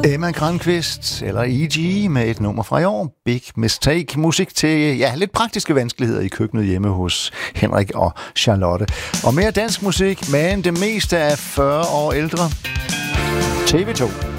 Emma Granqvist, eller E.G. med et nummer fra i år, Big Mistake. Musik til lidt praktiske vanskeligheder i køkkenet hjemme hos Henrik og Charlotte. Og mere dansk musik, men det meste er 40 år ældre. TV2.